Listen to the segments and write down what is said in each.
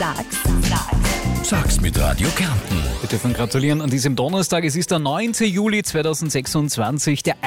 Sag's mit Radio Kärnten. Wir dürfen gratulieren an diesem Donnerstag. Es ist der 9. Juli 2026, der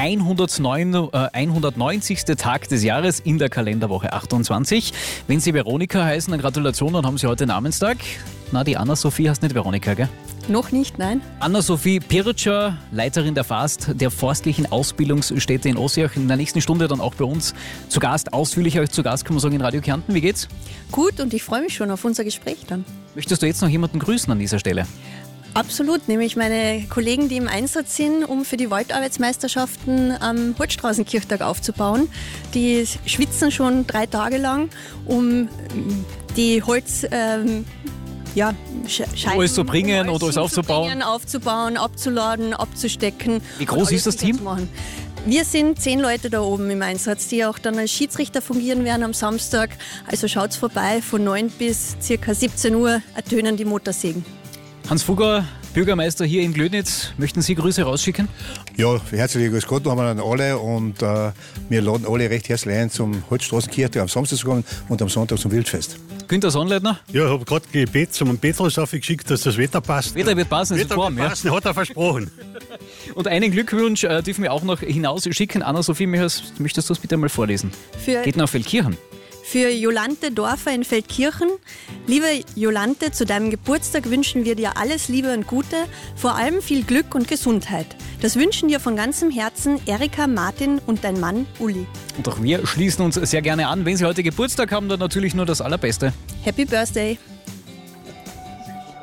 190. Tag des Jahres in der Kalenderwoche 28. Wenn Sie Veronika heißen, dann Gratulation, dann haben Sie heute Namenstag. Na, die Anna-Sophie heißt nicht Veronika, gell? Noch nicht, nein. Anna-Sophie Pirtscher, Leiterin der FAST, der Forstlichen Ausbildungsstätte in Ossiach. In der nächsten Stunde dann auch bei uns zu Gast, ausführlicher zu Gast, kann man sagen, in Radio Kärnten. Wie geht's? Gut, und ich freue mich schon auf unser Gespräch dann. Möchtest du jetzt noch jemanden grüßen an dieser Stelle? Absolut, nämlich meine Kollegen, die im Einsatz sind, um für die Waldarbeitsmeisterschaften am Holzstraßenkirchtag aufzubauen. Die schwitzen schon 3 Tage lang, um die Scheiben alles zu bringen oder alles aufzubauen? Aufzubauen, abzuladen, abzustecken. Wie groß ist das Team? Wir sind 10 Leute da oben im Einsatz, die auch dann als Schiedsrichter fungieren werden am Samstag. Also schaut's vorbei, von 9 bis ca. 17 Uhr ertönen die Motorsägen. Hans Fugger, Bürgermeister hier in Glödnitz, möchten Sie Grüße rausschicken? Ja, herzlich grüß Gott nochmal an alle und wir laden alle recht herzlich ein zum Holzstraßenkirchtag am Samstag zu kommen und am Sonntag zum Wildfest. Günther Sonnleitner? Ja, ich habe gerade Gebet zum Petrus aufgeschickt, dass das Wetter passt. Wetter wird passen, es ist warm. Wetter wird passen, hat er versprochen. Und einen Glückwunsch dürfen wir auch noch hinausschicken. Anna-Sophie, möchtest du das bitte mal vorlesen? Geht nach Feldkirchen. Für Jolante Dorfer in Feldkirchen. Liebe Jolante, zu deinem Geburtstag wünschen wir dir alles Liebe und Gute, vor allem viel Glück und Gesundheit. Das wünschen dir von ganzem Herzen Erika, Martin und dein Mann Uli. Und auch wir schließen uns sehr gerne an. Wenn Sie heute Geburtstag haben, dann natürlich nur das Allerbeste. Happy Birthday!